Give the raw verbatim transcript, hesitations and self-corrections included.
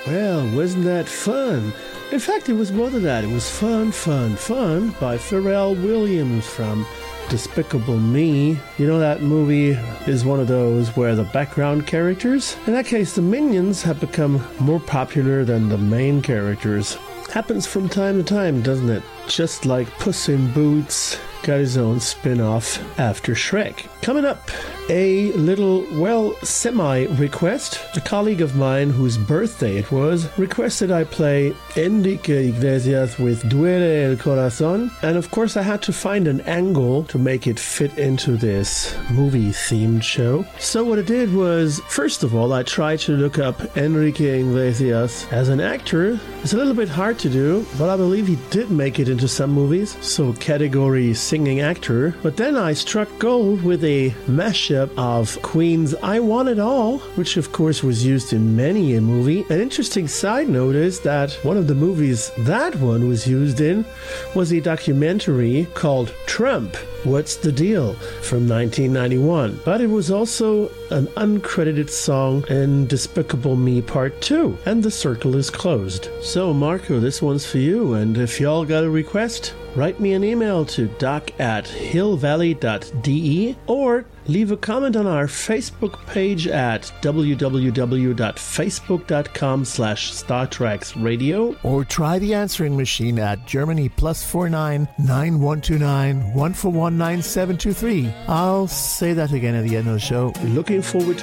Well, wasn't that fun? In fact, it was more than that. It was fun, fun, fun by Pharrell Williams from Despicable Me. You know, that movie is one of those where the background characters, in that case the minions, have become more popular than the main characters. Happens from time to time, doesn't it? Just like Puss in Boots got his own spin-off after Shrek. Coming up, a little, well, semi-request. A colleague of mine whose birthday it was requested I play Enrique Iglesias with Duele el Corazón. And of course I had to find an angle to make it fit into this movie-themed show. So what I did was, first of all, I tried to look up Enrique Iglesias as an actor. It's a little bit hard to do, but I believe he did make it into some movies. So category singing actor. But then I struck gold with a mashup of Queen's I Want It All, which of course was used in many a movie. An interesting side note is that one of the movies that one was used in was a documentary called Trump, What's the Deal? From nineteen ninety-one. But it was also an uncredited song in Despicable Me Part two, and the circle is closed. So Marco, this one's for you, and if y'all got a request, write me an email to doc at hillvalley dot d e or leave a comment on our Facebook page at w w w dot facebook dot com slash Star Treks Radio. Or try the answering machine at Germany plus four nine nine one two nine one four one nine seven two three. I'll say that again at the end of the show. Looking forward to